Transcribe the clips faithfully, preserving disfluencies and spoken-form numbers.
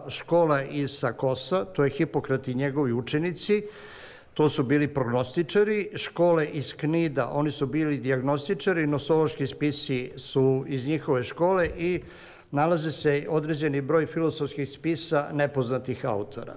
škola iz Sakosa, to je Hipokrat i njegovi učenici, to su bili prognostičari, škole iz Knida, oni su bili dijagnostičari, nosološki spisi su iz njihove škole i nalaze se određeni broj filozofskih spisa nepoznatih autora.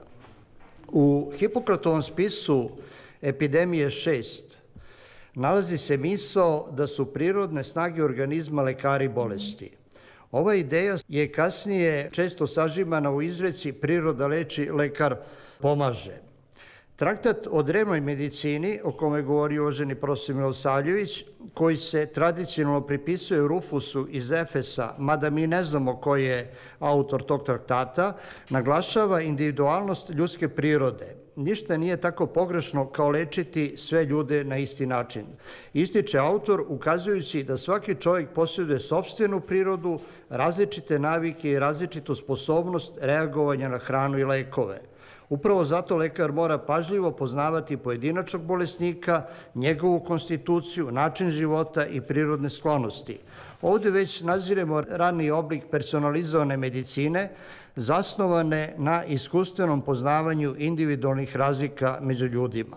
U Hipokratovom spisu Epidemije šest nalazi se misao da su prirodne snage organizma lekari bolesti. Ova ideja je kasnije često sažimana u izreci priroda leči, lekar pomaže. Traktat o drevnoj medicini, o kome govori uvaženi profesor Milosavljević, koji se tradicionalno pripisuje Rufusu iz Efesa, mada mi ne znamo ko je autor tog traktata, naglašava individualnost ljudske prirode. Ništa nije tako pogrešno kao lečiti sve ljude na isti način. Ističe autor ukazujući da svaki čovjek posjeduje sopstvenu prirodu, različite navike i različitu sposobnost reagovanja na hranu i lekove. Upravo zato lekar mora pažljivo poznavati pojedinačnog bolesnika, njegovu konstituciju, način života i prirodne sklonosti. Ovdje već naziremo raniji oblik personalizovane medicine, zasnovane na iskustvenom poznavanju individualnih razlika među ljudima.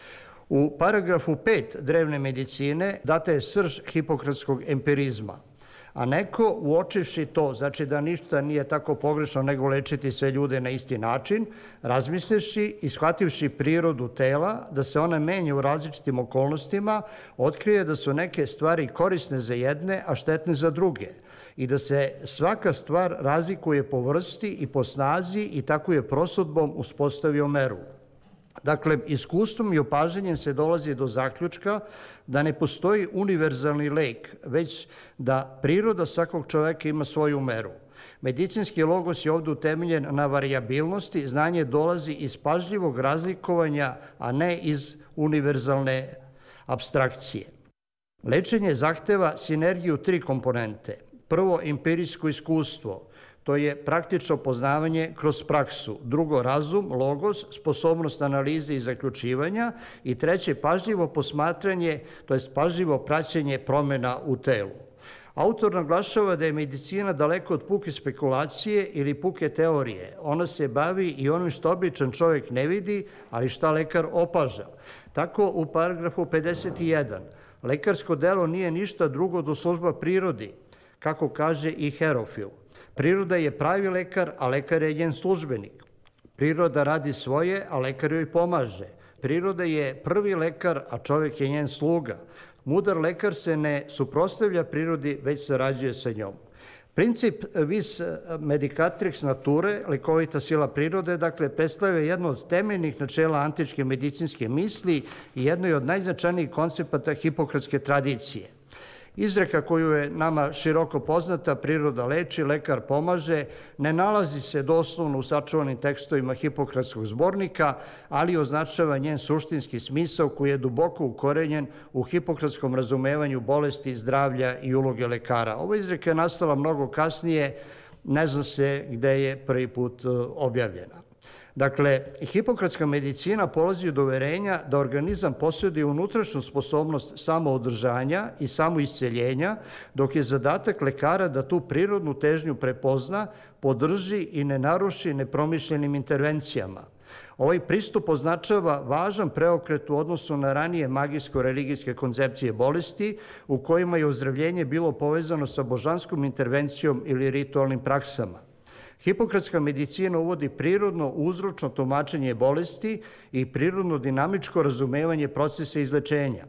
U paragrafu pet drevne medicine data je srž hipokratskog empirizma. A neko, uočivši to, znači da ništa nije tako pogrešno nego lečiti sve ljude na isti način, razmislivši i shvativši prirodu tela, da se ona menja u različitim okolnostima, otkrije da su neke stvari korisne za jedne, a štetne za druge i da se svaka stvar razlikuje po vrsti i po snazi i tako je prosudbom uspostavio meru. Dakle, iskustvom i opažanjem se dolazi do zaključka da ne postoji univerzalni lek, već da priroda svakog čoveka ima svoju meru. Medicinski logos je ovdje utemeljen na varijabilnosti, znanje dolazi iz pažljivog razlikovanja, a ne iz univerzalne apstrakcije. Lečenje zahteva sinergiju tri komponente. Prvo, empirijsko iskustvo. To je praktično poznavanje kroz praksu. Drugo, razum, logos, sposobnost analize i zaključivanja. I treće, pažljivo posmatranje, to je pažljivo praćenje promjena u telu. Autor naglašava da je medicina daleko od puke spekulacije ili puke teorije. Ona se bavi i onim što običan čovjek ne vidi, ali šta lekar opaža. Tako u paragrafu pedeset jedan. Lekarsko delo nije ništa drugo do služba prirodi, kako kaže i Herofil. Priroda je pravi lekar, a lekar je njen službenik. Priroda radi svoje, a lekar joj pomaže. Priroda je prvi lekar, a čovjek je njen sluga. Mudar lekar se ne suprotstavlja prirodi, već sarađuje sa njom. Princip vis medicatrix nature, lekovita sila prirode, dakle, predstavlja jedno od temeljnih načela antičke medicinske misli i jedno je od najznačajnijih koncepata hipokratske tradicije. Izreka koju je nama široko poznata, priroda leči, lekar pomaže, ne nalazi se doslovno u sačuvanim tekstovima Hipokratskog zbornika, ali označava njen suštinski smisao koji je duboko ukorenjen u hipokratskom razumevanju bolesti, zdravlja i uloge lekara. Ova izreka je nastala mnogo kasnije, ne zna se gde je prvi put objavljena. Dakle, hipokratska medicina polazi od uverenja da organizam posjeduje unutrašnju sposobnost samoodržanja i samoisceljenja, dok je zadatak lekara da tu prirodnu težnju prepozna, podrži i ne naruši nepromišljenim intervencijama. Ovaj pristup označava važan preokret u odnosu na ranije magijsko-religijske koncepcije bolesti, u kojima je ozdravljenje bilo povezano sa božanskom intervencijom ili ritualnim praksama. Hipokratska medicina uvodi prirodno uzročno tumačenje bolesti i prirodno dinamičko razumevanje procesa izlečenja.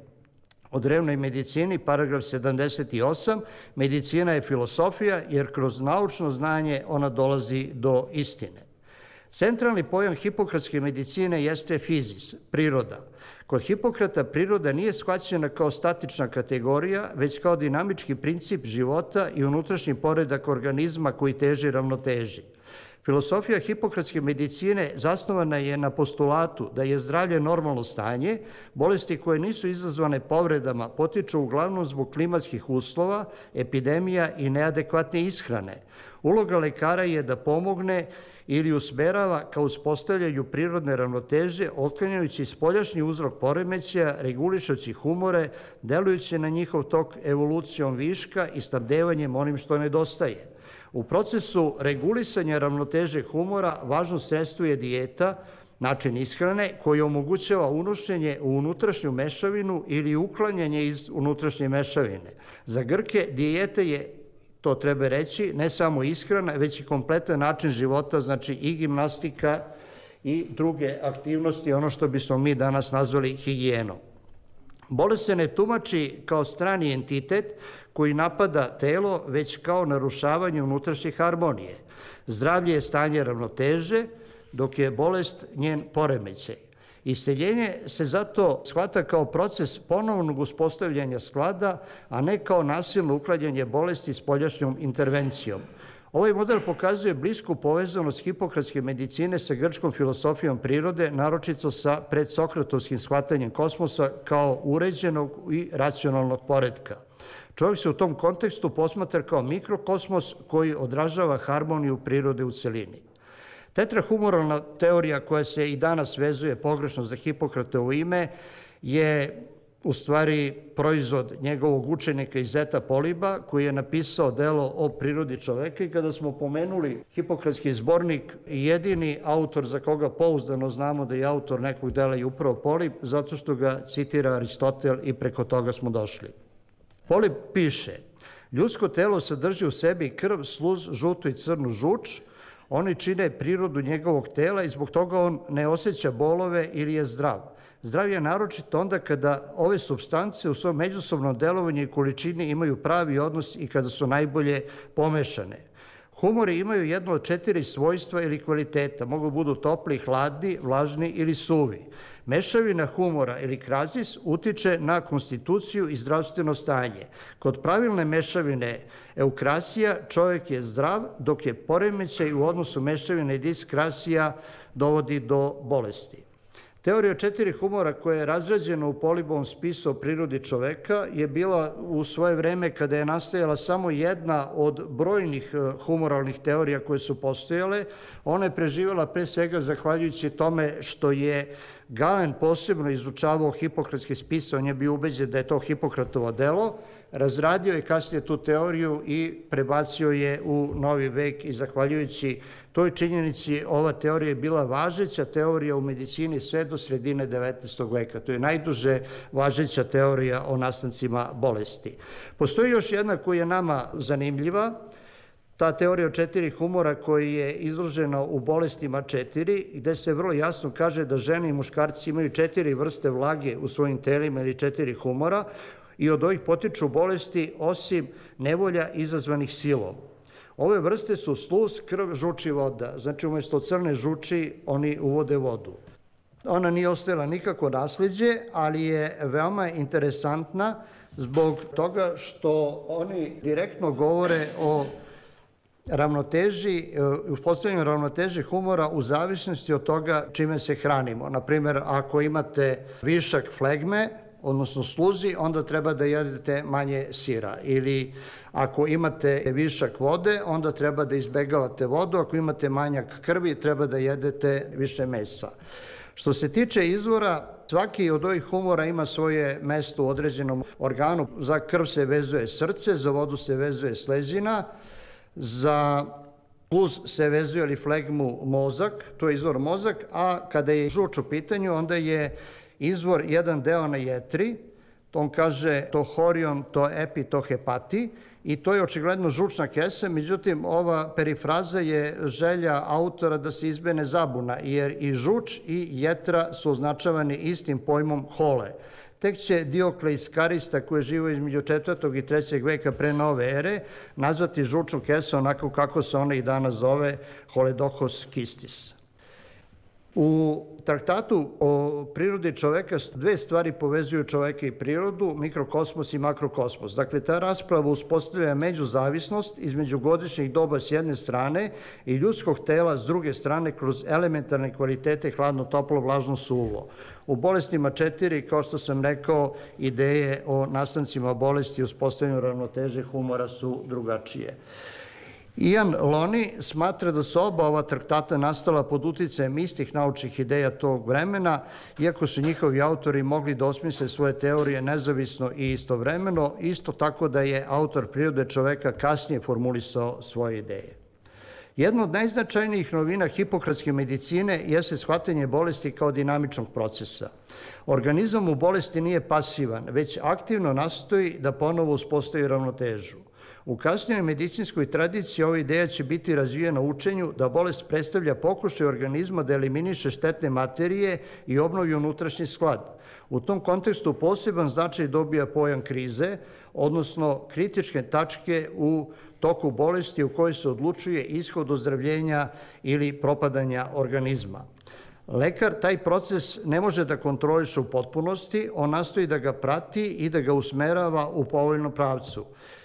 O drevnoj medicini, paragraf sedamdeset osam, medicina je filosofija jer kroz naučno znanje ona dolazi do istine. Centralni pojam hipokratske medicine jeste fizis, priroda. Kod Hipokrata priroda nije shvaćena kao statična kategorija, već kao dinamički princip života i unutrašnji poredak organizma koji teži ravnoteži. Filosofija hipokratske medicine zasnovana je na postulatu da je zdravlje normalno stanje, bolesti koje nisu izazvane povredama potiču uglavnom zbog klimatskih uslova, epidemija i neadekvatne ishrane. Uloga lekara je da pomogne ili usmerava ka uspostavljanju prirodne ravnoteže, otklanjajući spoljašnji uzrok poremećaja, regulišući humore, delujući na njihov tok evolucijom viška i snabdevanjem onim što nedostaje. U procesu regulisanja ravnoteže humora važno sredstvo je dijeta, način ishrane koji omogućava unošenje u unutrašnju mešavinu ili uklanjanje iz unutrašnje mešavine. Za Grke dijeta je, to treba reći, ne samo ishrana, već i kompletan način života, znači i gimnastika i druge aktivnosti, ono što bismo mi danas nazvali higijenom. Bolest se ne tumači kao strani entitet koji napada telo, već kao narušavanje unutrašnje harmonije. Zdravlje je stanje ravnoteže, dok je bolest njen poremećaj. Iseljenje se zato shvata kao proces ponovnog uspostavljanja sklada, a ne kao nasilno uklanjanje bolesti spoljašnjom intervencijom. Ovaj model pokazuje blisku povezanost hipokratske medicine sa grčkom filosofijom prirode, naročito sa predsokratovskim shvatanjem kosmosa kao uređenog i racionalnog poretka. Čovjek se u tom kontekstu posmatra kao mikrokosmos koji odražava harmoniju prirode u celini. Tetrahumoralna teorija koja se i danas vezuje pogrešno za Hipokratovo ime je u stvari proizvod njegovog učenika Izeta Poliba koji je napisao delo o prirodi čoveka i kada smo pomenuli Hipokratski zbornik, jedini autor za koga pouzdano znamo da je autor nekog dela je upravo Polib zato što ga citira Aristotel i preko toga smo došli. Polib piše: ljudsko telo sadrži u sebi krv, sluz, žutu i crnu žuč. Oni čine prirodu njegovog tela i zbog toga on ne osjeća bolove ili je zdrav. Zdrav je naročito onda kada ove supstance u svom međusobnom delovanju i količini imaju pravi odnos i kada su najbolje pomešane. Humori imaju jedno od četiri svojstva ili kvaliteta. Mogu budu topli, hladni, vlažni ili suvi. Mešavina humora ili krazis utiče na konstituciju i zdravstveno stanje. Kod pravilne mešavine eukrasija čovjek je zdrav, dok je poremećaj u odnosu mešavine i diskrasija dovodi do bolesti. Teorija četiri humora koja je razrađena u Polibovom spisu o prirodi čoveka je bila u svoje vreme kada je nastajala samo jedna od brojnih humoralnih teorija koje su postojale. Ona je preživjela pre svega zahvaljujući tome što je Galen posebno izučavao hipokratske spise, on je bio ubeđen da je to Hipokratovo delo, razradio je kasnije tu teoriju i prebacio je u novi vek i zahvaljujući toj činjenici ova teorija je bila važeća teorija u medicini sve do sredine devetnaestog veka. To je najduže važeća teorija o nastancima bolesti. Postoji još jedna koja je nama zanimljiva, ta teorija o četiri humora koja je izložena u bolestima četiri, gde se vrlo jasno kaže da žene i muškarci imaju četiri vrste vlage u svojim telima ili četiri humora i od ovih potiču bolesti osim nevolja izazvanih silom. Ove vrste su sluz, krv, žuč i voda. Znači, umjesto crne žuči, oni uvode vodu. Ona nije ostavila nikako nasleđe, ali je veoma interesantna zbog toga što oni direktno govore o ravnoteži, uspostavljanju ravnoteže humora u zavisnosti od toga čime se hranimo. Naprimjer, ako imate višak flegme, odnosno sluzi, onda treba da jedete manje sira. Ili ako imate višak vode, onda treba da izbegavate vodu. Ako imate manjak krvi, treba da jedete više mesa. Što se tiče izvora, svaki od ovih humora ima svoje mesto u određenom organu. Za krv se vezuje srce, za vodu se vezuje slezina, za sluz se vezuje ili flegmu mozak, to je izvor mozak, a kada je žuč u pitanju, onda je izvor jedan deo na jetri, on kaže to horion, to epi, to hepati, i to je očigledno žučna kesa, međutim ova perifraza je želja autora da se izbene zabuna, jer i žuč i jetra su označavani istim pojmom hole. Tek će Diokleis Karista, koji je živo između četvrtog i trećeg veka pre nove ere, nazvati žučnu kesu onako kako se ona i danas zove, Holedochos kistis. U traktatu o prirodi čoveka dve stvari povezuju čoveka i prirodu, mikrokosmos i makrokosmos. Dakle, ta rasprava uspostavlja međuzavisnost između godišnjih doba s jedne strane i ljudskog tela s druge strane kroz elementarne kvalitete hladno, toplo, vlažno, suvo. U bolestima četiri, kao što sam rekao, ideje o nastancima bolesti i uspostavljanju ravnoteže humora su drugačije. Ian Loni smatra da su oba ova traktata nastala pod uticajem istih naučnih ideja tog vremena, iako su njihovi autori mogli da osmisle svoje teorije nezavisno i istovremeno, isto tako da je autor Prirode čoveka kasnije formulisao svoje ideje. Jedna od najznačajnijih novina hipokratske medicine jeste shvatanje bolesti kao dinamičnog procesa. Organizam u bolesti nije pasivan, već aktivno nastoji da ponovo uspostavi ravnotežu. U kasnijoj medicinskoj tradiciji ova ideja će biti razvijena u učenju da bolest predstavlja pokušaj organizma da eliminiše štetne materije i obnovi unutrašnji sklad. U tom kontekstu poseban značaj dobija pojam krize, odnosno kritičke tačke u toku bolesti u kojoj se odlučuje ishod ozdravljenja ili propadanja organizma. Lekar taj proces ne može da kontroliše u potpunosti, on nastoji da ga prati i da ga usmerava u povoljnom pravcu.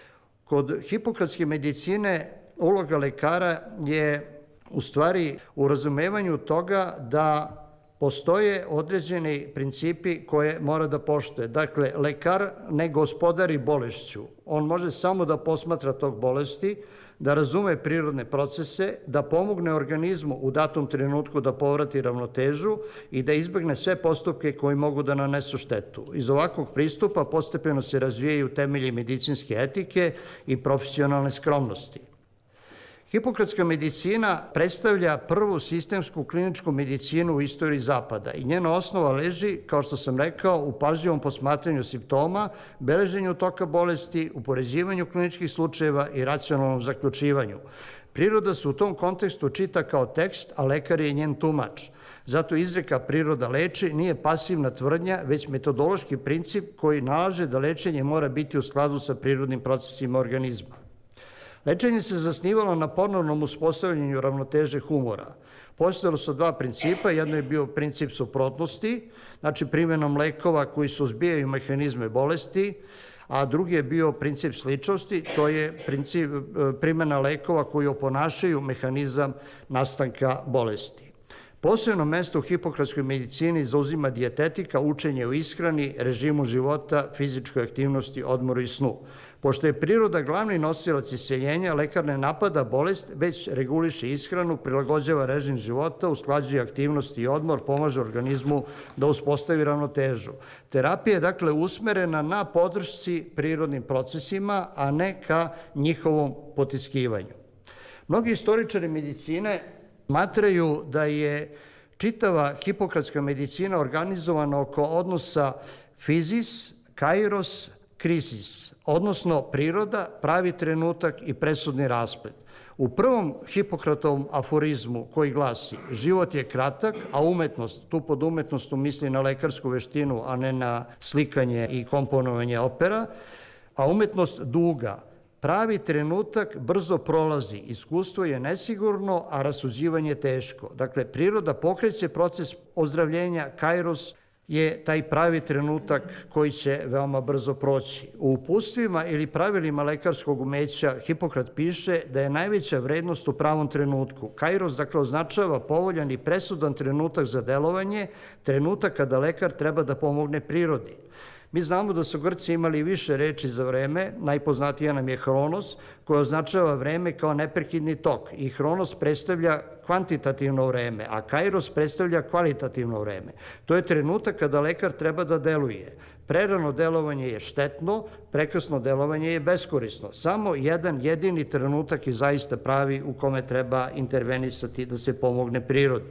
Kod hipokratske medicine uloga lekara je u stvari u razumevanju toga da postoje određeni principi koje mora da poštuje. Dakle, lekar ne gospodari bolešću, on može samo da posmatra tog bolesti, da razume prirodne procese, da pomogne organizmu u datom trenutku da povrati ravnotežu i da izbegne sve postupke koji mogu da nanesu štetu. Iz ovakvog pristupa postepeno se razvijaju temelji medicinske etike i profesionalne skromnosti. Hipokratska medicina predstavlja prvu sistemsku kliničku medicinu u istoriji Zapada i njena osnova leži, kao što sam rekao, u pažljivom posmatranju simptoma, beleženju toka bolesti, upoređivanju kliničkih slučajeva i racionalnom zaključivanju. Priroda se u tom kontekstu čita kao tekst, a lekar je njen tumač. Zato izreka priroda leči nije pasivna tvrdnja, već metodološki princip koji nalaže da lečenje mora biti u skladu sa prirodnim procesima organizma. Lečenje se zasnivalo na ponovnom uspostavljanju ravnoteže humora. Postojalo su dva principa, jedno je bio princip suprotnosti, znači primjenom lekova koji suzbijaju mehanizme bolesti, a drugi je bio princip sličnosti, to je princip primjena lekova koji oponašaju mehanizam nastanka bolesti. Posebno mesto u hipokratskoj medicini zauzima dijetetika, učenje o ishrani, režimu života, fizičkoj aktivnosti, odmoru i snu. Pošto je priroda glavni nosilac isceljenja, lekar ne napada bolest, već reguliše ishranu, prilagođava režim života, usklađuje aktivnosti i odmor, pomaže organizmu da uspostavi ravnotežu. Terapija je dakle usmerena na podršci prirodnim procesima, a ne ka njihovom potiskivanju. Mnogi istoričari medicine smatraju da je čitava hipokratska medicina organizovana oko odnosa fizis, kairos, krisis, odnosno priroda, pravi trenutak i presudni rasplet. U prvom Hipokratovom aforizmu koji glasi život je kratak, a umetnost, tu pod umetnostom misli na lekarsku veštinu, a ne na slikanje i komponovanje opera, a umetnost duga. Pravi trenutak brzo prolazi, iskustvo je nesigurno, a rasuđivanje teško. Dakle, priroda pokreće proces ozdravljenja, kairos je taj pravi trenutak koji će veoma brzo proći. U uputstvima ili pravilima lekarskog umeća Hipokrat piše da je najveća vrednost u pravom trenutku. Kairos dakle označava povoljan i presudan trenutak za delovanje, trenutak kada lekar treba da pomogne prirodi. Mi znamo da su Grci imali više reči za vreme, najpoznatija nam je hronos, koja označava vreme kao neprekidni tok i hronos predstavlja kvantitativno vreme, a kairos predstavlja kvalitativno vreme. To je trenutak kada lekar treba da deluje. Prerano delovanje je štetno, prekasno delovanje je beskorisno. Samo jedan jedini trenutak je zaista pravi u kome treba intervenisati da se pomogne prirodi.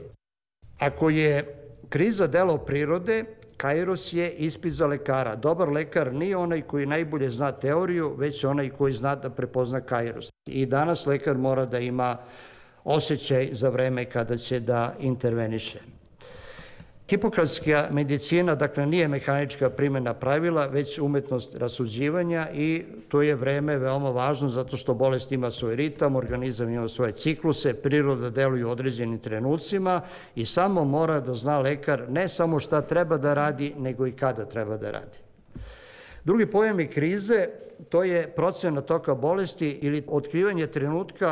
Ako je kriza delo prirode, kairos je ispit za lekara. Dobar lekar nije onaj koji najbolje zna teoriju, već onaj koji zna da prepozna kairos. I danas lekar mora da ima osjećaj za vreme kada će da interveniše. Hipokratska medicina, dakle, nije mehanička primjena pravila, već umetnost rasuđivanja i to je vreme veoma važno zato što bolest ima svoj ritam, organizam ima svoje cikluse, priroda deluje u određenim trenucima i samo mora da zna lekar ne samo šta treba da radi, nego i kada treba da radi. Drugi pojam je krize, to je procena toka bolesti ili otkrivanje trenutka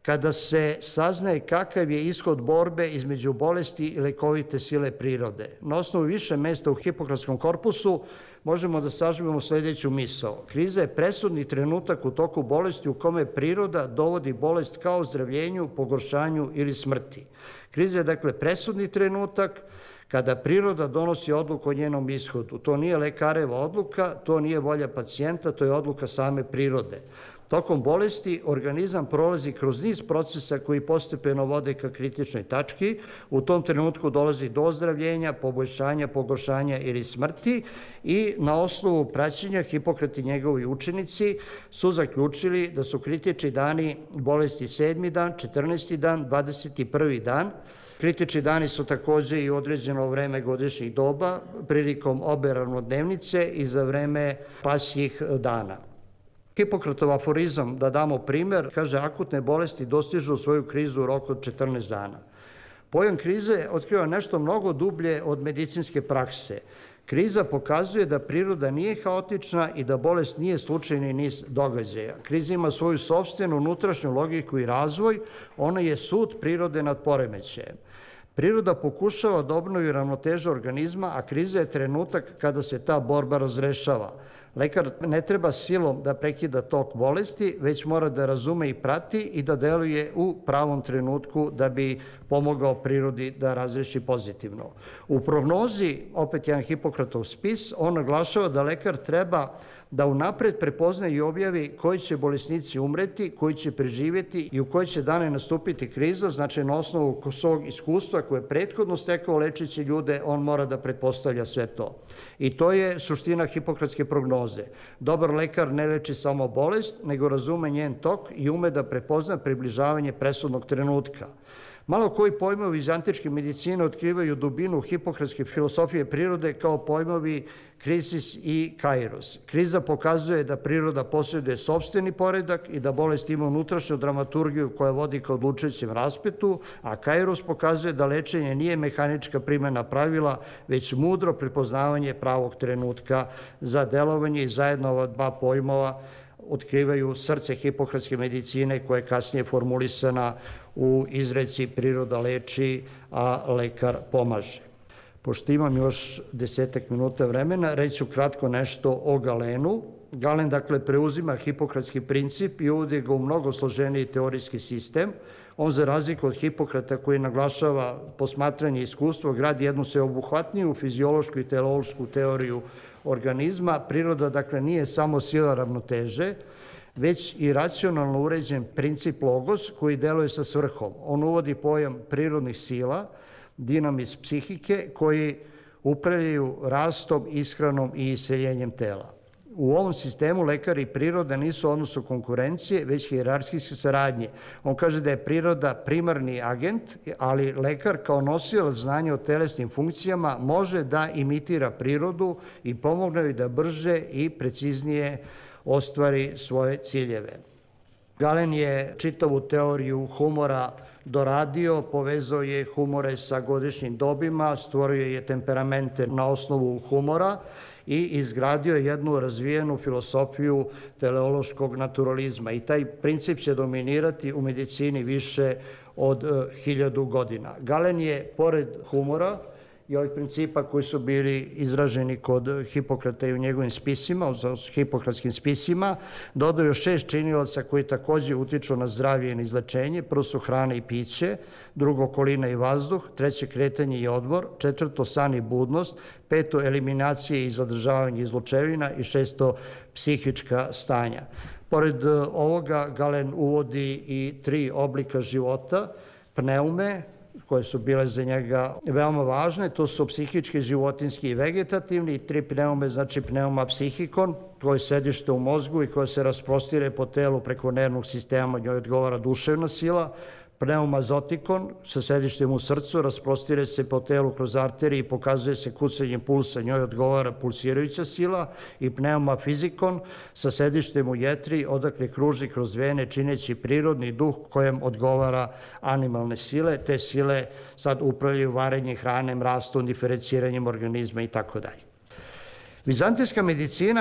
kada se saznaje kakav je ishod borbe između bolesti i lekovite sile prirode. Na osnovu više mesta u Hipokratskom korpusu možemo da sažmemo sledeću misao. Kriza je presudni trenutak u toku bolesti u kome priroda dovodi bolest ka ozdravljenju, pogoršanju ili smrti. Kriza je dakle presudni trenutak kada priroda donosi odluku o njenom ishodu. To nije lekareva odluka, to nije volja pacijenta, to je odluka same prirode. Tokom bolesti organizam prolazi kroz niz procesa koji postepeno vode ka kritičnoj tački. U tom trenutku dolazi do ozdravljenja, poboljšanja, pogoršanja ili smrti i na osnovu praćenja Hipokrat i njegovi učenici su zaključili da su kritični dani bolesti sedmi dan, četrnaesti dan, dvadeset prvi dan. Kritični dani su takođe i određeno vreme godišnjih doba prilikom obe ravnodnevnice i za vreme pasjih dana. Hipokratov aforizam, da damo primer, kaže akutne bolesti dostižu svoju krizu u roku od četrnaest dana. Pojam krize otkriva nešto mnogo dublje od medicinske prakse. Kriza pokazuje da priroda nije haotična i da bolest nije slučajni niz događaja. Kriza ima svoju sopstvenu unutrašnju logiku i razvoj, ona je sud prirode nad poremećajem. Priroda pokušava da obnovi ravnotežu organizma, a kriza je trenutak kada se ta borba razrešava. Lekar ne treba silom da prekida tok bolesti, već mora da razume i prati i da deluje u pravom trenutku da bi pomogao prirodi da razreši pozitivno. U prognozi, opet jedan Hipokratov spis, on naglašava da lekar treba da unapred prepozna i objavi koji će bolesnici umreti, koji će preživjeti i u koje će dane nastupiti kriza, znači na osnovu svog iskustva koje je prethodno stekao lečeći ljude, on mora da pretpostavlja sve to. I to je suština hipokratske prognoze. Dobar lekar ne leči samo bolest, nego razume njen tok i ume da prepozna približavanje presudnog trenutka. Malo koji pojmovi iz antičke medicine otkrivaju dubinu hipokratske filosofije prirode kao pojmovi krisis i kairos. Kriza pokazuje da priroda posjeduje sopstveni poredak i da bolest ima unutrašnju dramaturgiju koja vodi ka odlučujućem raspetu, a kairos pokazuje da lečenje nije mehanička primjena pravila, već mudro prepoznavanje pravog trenutka za delovanje i zajedno ova dva pojmova otkrivaju srce hipokratske medicine koja je kasnije formulisana u izreci priroda leči, a lekar pomaže. Pošto imam još desetak minuta vremena, reći ću kratko nešto o Galenu. Galen, dakle, preuzima hipokratski princip i uvodi ga u mnogo složeniji teorijski sistem. On, za razliku od Hipokrata koji naglašava posmatranje iskustva, gradi jednu sveobuhvatniju fiziološku i teleološku teoriju organizma. Priroda, dakle, nije samo sila ravnoteže, već i racionalno uređen princip logos koji deluje sa svrhom. On uvodi pojam prirodnih sila, dinamis psihike, koji upravljaju rastom, ishranom i iseljenjem tela. U ovom sistemu lekar i priroda nisu u odnosu konkurencije, već hijerarhijske saradnje. On kaže da je priroda primarni agent, ali lekar kao nosilac znanja o telesnim funkcijama može da imitira prirodu i pomogne joj da brže i preciznije ostvari svoje ciljeve. Galen je čitavu teoriju humora doradio, povezao je humore sa godišnjim dobima, stvorio je temperamente na osnovu humora i izgradio jednu razvijenu filosofiju teleološkog naturalizma. I taj princip će dominirati u medicini više od hiljadu godina. Galen je, pored humora i ovih principa koji su bili izraženi kod Hipokrata i u njegovim spisima, u hipokratskim spisima, dodao još šest činilaca koji takođe utiču na zdravlje i na izlečenje. Prvo su hrana i piće, drugo okolina i vazduh, treće kretanje i odmor, četvrto san i budnost, peto eliminacije i zadržavanje izlučevina i šesto psihička stanja. Pored ovoga, Galen uvodi i tri oblika života, pneume, koje su bile za njega veoma važne, to su psihički, životinski i vegetativni, i tri pneume, znači pneuma psihikon, koje je sedište u mozgu i koje se rasprostire po telu preko nervnog sistema, njoj odgovara duševna sila, pneuma zotikon sa sedištem u srcu, rasprostire se po telu kroz arterije i pokazuje se kucanjem pulsa, njoj odgovara pulsirajuća sila, i pneuma fizikon sa sedištem u jetri, odakle kruži kroz vene čineći prirodni duh kojem odgovara animalne sile. Te sile sad upravljaju varenjem hrane, rastom, diferenciranjem organizma i tako dalje. Vizantijska medicina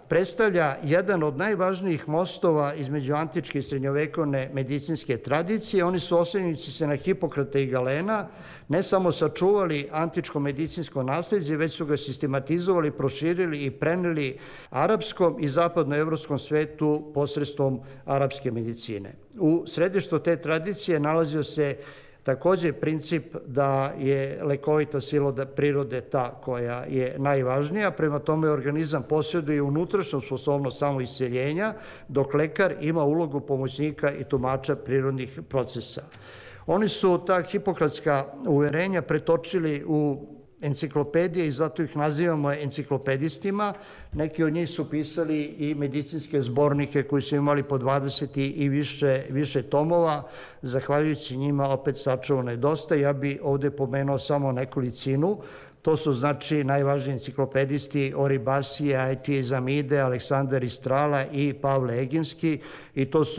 predstavlja jedan od najvažnijih mostova između antičke i srednjovekovne medicinske tradicije. Oni su oslanjajući se na Hipokrata i Galena ne samo sačuvali antičko medicinsko nasleđe, već su ga sistematizovali, proširili i preneli arapskom i zapadnoevropskom svetu posredstvom arapske medicine. U središtu te tradicije nalazio se takođe princip da je lekovita sila prirode ta koja je najvažnija, prema tome organizam posjeduje unutrašnju sposobnost samoisceljenja, dok lekar ima ulogu pomoćnika i tumača prirodnih procesa. Oni su ta hipokratska uverenja pretočili u enciklopedije i zato ih nazivamo enciklopedistima. Neki od njih su pisali i medicinske zbornike koji su imali po dvadeset i više, više tomova. Zahvaljujući njima opet sačuvano je dosta. Ja bi ovde pomenuo samo nekolicinu. To su znači najvažniji enciklopedisti Oribasije, Aetije Zamide, Aleksandar Istrala i Pavle Eginski i to su